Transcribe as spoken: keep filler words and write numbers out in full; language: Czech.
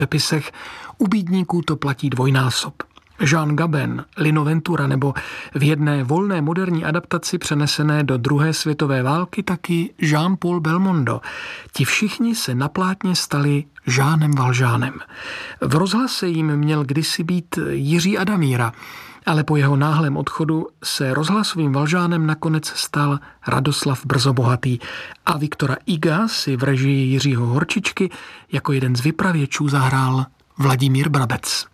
přepisech, u bídníků to platí dvojnásob. Jean Gabin, Lino Ventura nebo v jedné volné moderní adaptaci přenesené do druhé světové války taky Jean-Paul Belmondo. Ti všichni se na plátně stali Jeanem Valjeanem. V rozhlase jim měl kdysi být Jiří Adamíra, ale po jeho náhlém odchodu se rozhlasovým Valjeanem nakonec stal Radoslav Brzobohatý a Viktora Iga si v režii Jiřího Horčičky jako jeden z vypravěčů zahrál Vladimír Brabec.